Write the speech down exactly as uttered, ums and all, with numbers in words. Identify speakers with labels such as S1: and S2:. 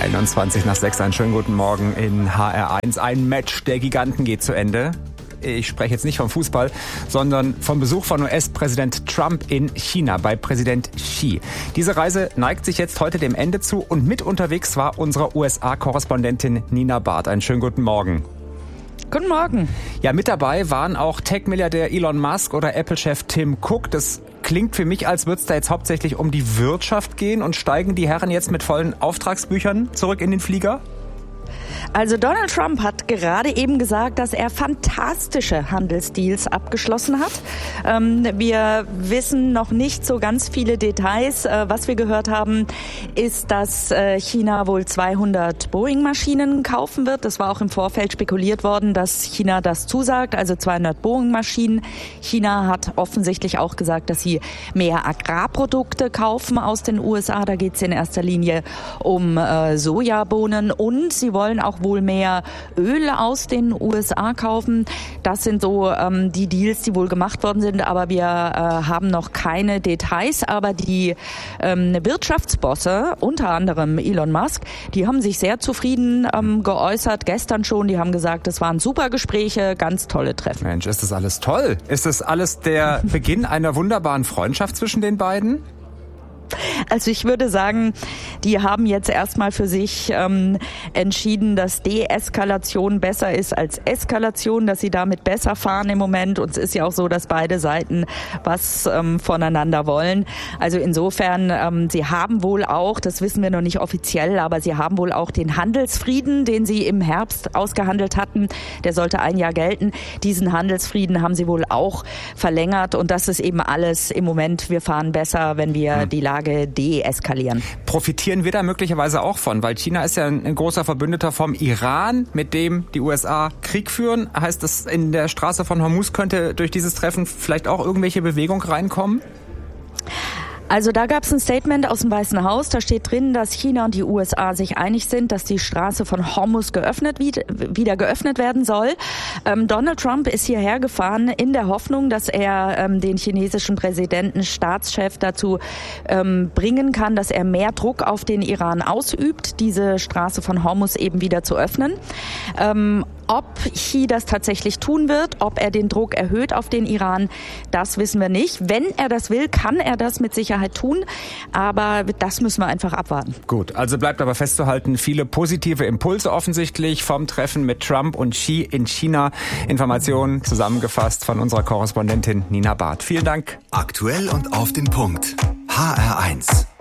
S1: einundzwanzig nach sechs, einen schönen guten Morgen in H R eins. Ein Match der Giganten geht zu Ende. Ich spreche jetzt nicht vom Fußball, sondern vom Besuch von U S-Präsident Trump in China bei Präsident Xi. Diese Reise neigt sich jetzt heute dem Ende zu und mit unterwegs war unsere U S A-Korrespondentin Nina Barth. Einen schönen guten Morgen.
S2: Guten Morgen.
S1: Ja, mit dabei waren auch Tech-Milliardär Elon Musk oder Apple-Chef Tim Cook. Das klingt für mich, als würde es da jetzt hauptsächlich um die Wirtschaft gehen. Und steigen die Herren jetzt mit vollen Auftragsbüchern zurück in den Flieger?
S2: Also Donald Trump hat gerade eben gesagt, dass er fantastische Handelsdeals abgeschlossen hat. Ähm, wir wissen noch nicht so ganz viele Details. Äh, was wir gehört haben, ist, dass äh, China wohl zweihundert Boeing-Maschinen kaufen wird. Das war auch im Vorfeld spekuliert worden, dass China das zusagt, also zweihundert Boeing-Maschinen. China hat offensichtlich auch gesagt, dass sie mehr Agrarprodukte kaufen aus den U S A. Da geht es in erster Linie um äh, Sojabohnen und sie wollen auch wohl mehr Öl aus den U S A kaufen. Das sind so ähm, die Deals, die wohl gemacht worden sind, aber wir äh, haben noch keine Details. Aber die ähm, Wirtschaftsbosse, unter anderem Elon Musk, die haben sich sehr zufrieden ähm, geäußert, gestern schon. Die haben gesagt, es waren super Gespräche, ganz tolle Treffen.
S1: Mensch, ist das alles toll? Ist das alles der Beginn einer wunderbaren Freundschaft zwischen den beiden?
S2: Also ich würde sagen, die haben jetzt erstmal für sich ähm, entschieden, dass Deeskalation besser ist als Eskalation, dass sie damit besser fahren im Moment. Und es ist ja auch so, dass beide Seiten was ähm, voneinander wollen. Also insofern, ähm, sie haben wohl auch, das wissen wir noch nicht offiziell, aber sie haben wohl auch den Handelsfrieden, den sie im Herbst ausgehandelt hatten, der sollte ein Jahr gelten. Diesen Handelsfrieden haben sie wohl auch verlängert. Und das ist eben alles im Moment, wir fahren besser, wenn wir hm. die Lage deeskalieren.
S1: Profitieren wir da möglicherweise auch von? Weil China ist ja ein großer Verbündeter vom Iran, mit dem die U S A Krieg führen. Heißt das, in der Straße von Hormuz könnte durch dieses Treffen vielleicht auch irgendwelche Bewegung reinkommen?
S2: Also da gab es ein Statement aus dem Weißen Haus, da steht drin, dass China und die U S A sich einig sind, dass die Straße von Hormuz geöffnet, wieder geöffnet werden soll. Ähm, Donald Trump ist hierher gefahren in der Hoffnung, dass er ähm, den chinesischen Präsidenten, Staatschef dazu ähm, bringen kann, dass er mehr Druck auf den Iran ausübt, diese Straße von Hormuz eben wieder zu öffnen. Ähm, Ob Xi das tatsächlich tun wird, ob er den Druck erhöht auf den Iran, das wissen wir nicht. Wenn er das will, kann er das mit Sicherheit tun, aber das müssen wir einfach abwarten.
S1: Gut, also bleibt aber festzuhalten, viele positive Impulse offensichtlich vom Treffen mit Trump und Xi in China. Informationen zusammengefasst von unserer Korrespondentin Nina Barth. Vielen Dank.
S3: Aktuell und auf den Punkt. H R eins.